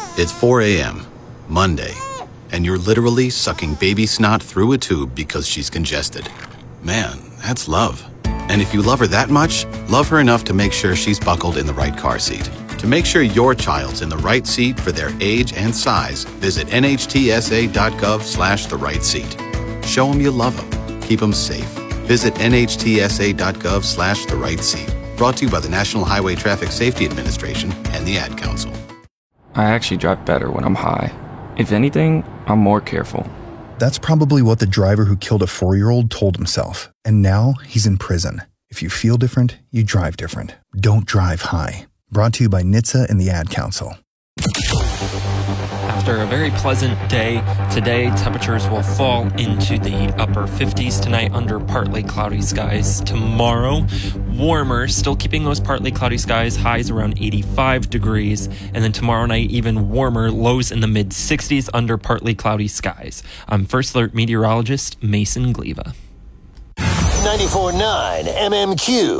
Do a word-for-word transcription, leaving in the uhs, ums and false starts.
It's four a.m., Monday, and you're literally sucking baby snot through a tube because she's congested. Man, that's love. And if you love her that much, love her enough to make sure she's buckled in the right car seat. To make sure your child's in the right seat for their age and size, visit nhtsa.gov slash the right seat. Show them you love them. Keep them safe. Visit nhtsa.gov slash the right seat. Brought to you by the National Highway Traffic Safety Administration and the Ad Council. I actually drive better when I'm high. If anything, I'm more careful. That's probably what the driver who killed a four-year-old told himself. And now he's in prison. If you feel different, you drive different. Don't drive high. Brought to you by N H T S A and the Ad Council. After a very pleasant day, today temperatures will fall into the upper fifties tonight under partly cloudy skies. Tomorrow, warmer, still keeping those partly cloudy skies, highs around eighty-five degrees. And then tomorrow night, even warmer, lows in the mid sixties under partly cloudy skies. I'm First Alert meteorologist Mason Gleva. ninety-four point nine M M Q.